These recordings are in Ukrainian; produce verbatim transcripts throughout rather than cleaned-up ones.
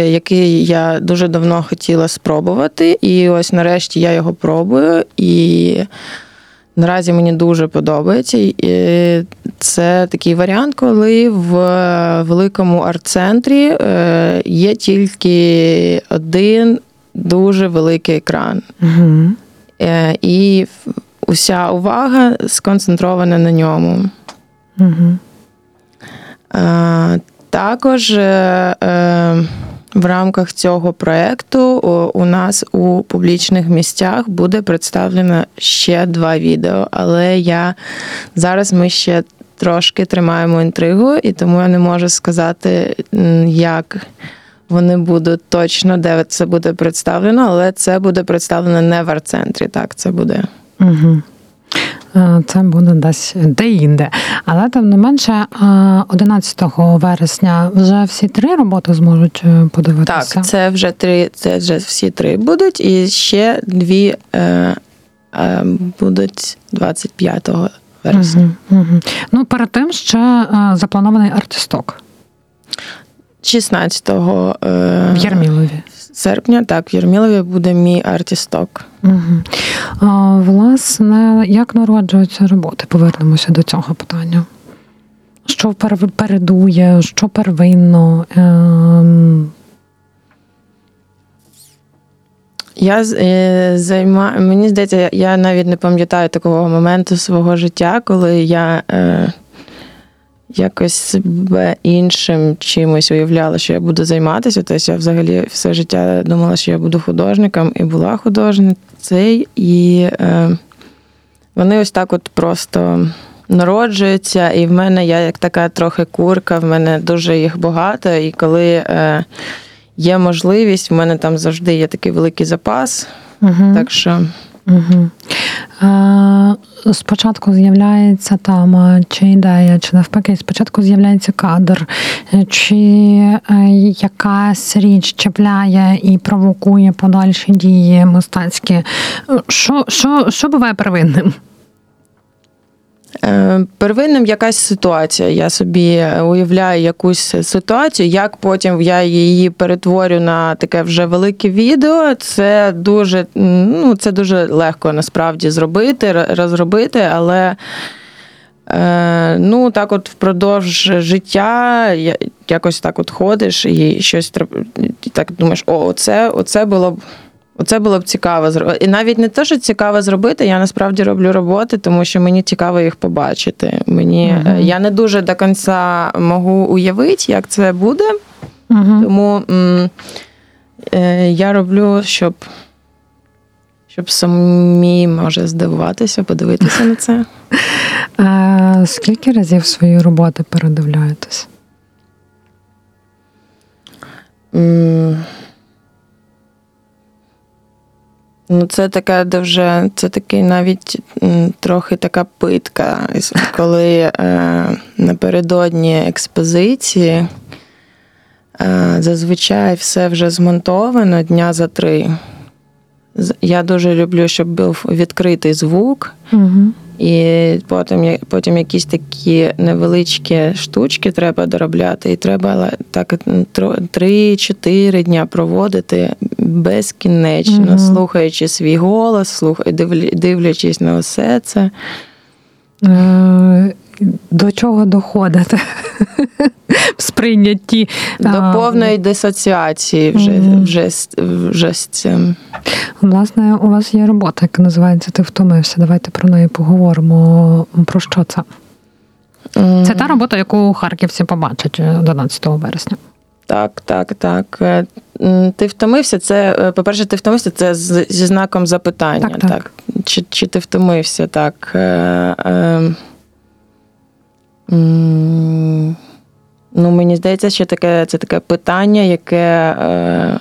який я дуже давно хотіла спробувати. І ось нарешті я його пробую. І наразі мені дуже подобається. І це такий варіант, коли в великому арт-центрі є тільки один дуже великий екран. Угу. І уся увага сконцентрована на ньому. Угу. Також в рамках цього проєкту у нас у публічних місцях буде представлено ще два відео, але я зараз ми ще трошки тримаємо інтригу, і тому я не можу сказати, як вони будуть точно, де це буде представлено, але це буде представлено не в арт-центрі, так, це буде. Угу. Це буде десь де-інде. Але, тим не менше, одинадцятого вересня вже всі три роботи зможуть подивитися? Так, це вже три, це вже всі три будуть, і ще дві е, е, будуть двадцять п'ятого вересня. Угу, угу. Ну, перед тим ще запланований артисток. шістнадцятого е, в Ярмілові. Серпня, так, в Ярмілові буде мій артисток. Угу. А, власне, як народжуються роботи? Повернемося до цього питання. Що передує, що первинно? Ем... Я займаю, мені здається, я навіть не пам'ятаю такого моменту свого життя, коли я е, якось себе іншим чимось уявляла, що я буду займатися. Тобто я взагалі все життя думала, що я буду художником, і була художницею. І е, вони ось так от просто народжуються. І в мене, я як така трохи курка, в мене дуже їх багато. І коли е, є можливість, в мене там завжди є такий великий запас. Угу. Так що... Угу. Спочатку з'являється тема, чи ідея, чи навпаки, спочатку з'являється кадр, чи якась річ чіпляє і провокує подальші дії мистецькі. Що, що, що буває первинним? Первинним якась ситуація. Я собі уявляю якусь ситуацію, як потім я її перетворю на таке вже велике відео. Це дуже, ну, це дуже легко насправді зробити, розробити, але ну, так от впродовж життя якось так от ходиш і щось і так думаєш, о, оце, оце було б Оце було б цікаво зробити. І навіть не те, що цікаво зробити, я насправді роблю роботи, тому що мені цікаво їх побачити. Мені, uh-huh. Я не дуже до кінця можу уявити, як це буде, uh-huh. тому м, е, я роблю, щоб, щоб самі, може, здивуватися, подивитися на це. А скільки разів свої роботи передивляєтесь? М, Ну, це така дуже, це такий навіть трохи така питка, коли е, напередодні експозиції е, зазвичай все вже змонтовано дня за три. Я дуже люблю, щоб був відкритий звук, угу. і потім, потім якісь такі невеличкі штучки треба доробляти, і треба так три-чотири дня проводити безкінечно, угу. слухаючи свій голос, слух... дивлячись на усе це. До чого доходите в сприйнятті? До повної дисоціації вже, mm-hmm. вже, вже з цим. Власне, у вас є робота, яка називається «Ти втомився». Давайте про неї поговоримо. Про що це? Mm-hmm. Це та робота, яку харківці побачать одинадцятого вересня. Так, так, так. Ти втомився, це, по-перше, ти втомився, це зі знаком запитання. Так, так. так. Чи, чи ти втомився, так. Ну, мені здається, що таке, це таке питання, яке е,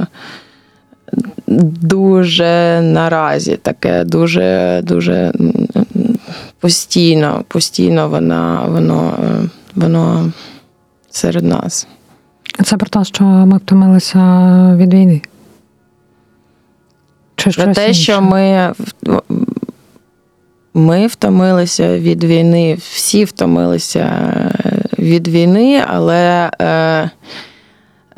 дуже наразі, таке дуже, дуже постійно, постійно воно, воно, воно серед нас. Це про те, що ми втомилися від війни? Чи про те, інше? Що ми... Ми втомилися від війни, всі втомилися від війни, але е,